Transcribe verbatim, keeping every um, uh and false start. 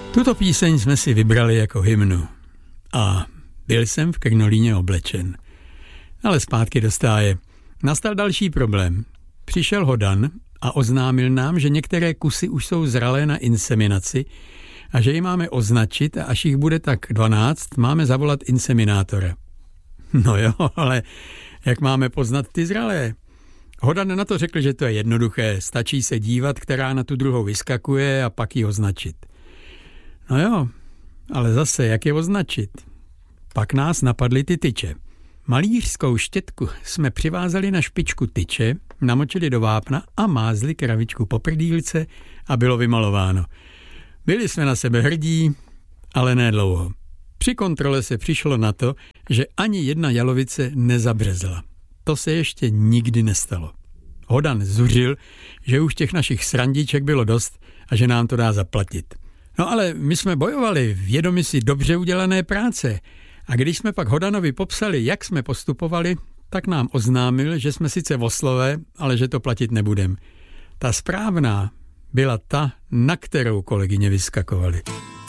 Tuto píseň jsme si vybrali jako hymnu a byl jsem v krnolíně oblečen. Ale zpátky do stáje. Nastal další problém. Přišel Hodan a oznámil nám, že některé kusy už jsou zralé na inseminaci a že ji máme označit a až jich bude tak dvanáct, máme zavolat inseminátora. No jo, ale jak máme poznat ty zralé? Hodan na to řekl, že to je jednoduché, stačí se dívat, která na tu druhou vyskakuje a pak ji označit. No jo, ale zase, jak je označit? Pak nás napadly ty tyče. Malířskou štětku jsme přivázali na špičku tyče, namočili do vápna a mázli kravičku po prdýlce a bylo vymalováno. Byli jsme na sebe hrdí, ale ne dlouho. Při kontrole se přišlo na to, že ani jedna jalovice nezabřezla. To se ještě nikdy nestalo. Hodan zuřil, že už těch našich srandiček bylo dost a že nám to dá zaplatit. No ale my jsme bojovali, vědomi si dobře udělané práce. A když jsme pak Hodanovi popsali, jak jsme postupovali, tak nám oznámil, že jsme sice voslové, ale že to platit nebudem. Ta správná byla ta, na kterou kolegyně vyskakovali.